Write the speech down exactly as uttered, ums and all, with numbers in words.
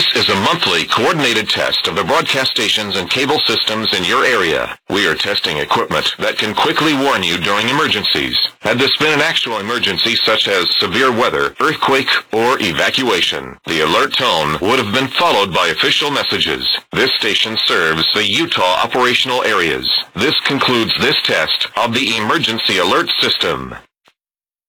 This is a monthly coordinated test of the broadcast stations and cable systems in your area. We are testing equipment that can quickly warn you during emergencies. Had this been an actual emergency such as severe weather, earthquake, or evacuation, the alert tone would have been followed by official messages. This station serves the Utah operational areas. This concludes this test of the emergency alert system.